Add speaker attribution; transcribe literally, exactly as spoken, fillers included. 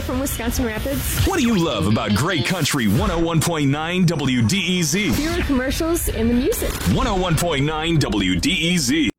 Speaker 1: Taylor from Wisconsin Rapids.
Speaker 2: What do you love about Great Country one oh one point nine W D E Z?
Speaker 1: Fewer commercials and the music.
Speaker 2: one oh one point nine W D E Z.